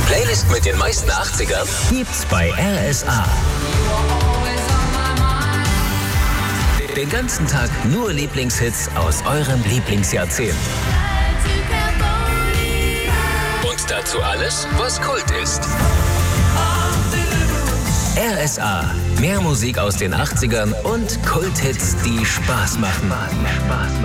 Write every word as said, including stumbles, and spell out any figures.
Playlist mit den meisten achtzigern gibt's bei R S A. Den ganzen Tag nur Lieblingshits aus eurem Lieblingsjahrzehnt. Und dazu alles, was Kult ist. R S A. Mehr Musik aus den achtzigern und Kulthits, die Spaß machen.